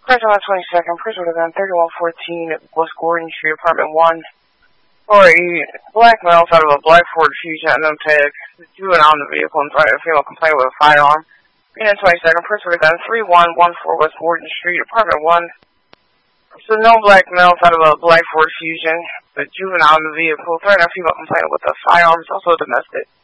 Present on 22nd, person with a gun, 3114 West Gordon Street, apartment 1. Or a black male out of a black Ford Fusion at tag. Juvenile in the vehicle and threatened a female complainant with a firearm. Being on 22nd, person with a gun, 3114 West Gordon Street, apartment 1. So no black male out of a black Ford Fusion, but juvenile in the vehicle threatened a female complainant with a firearm. It's also domestic.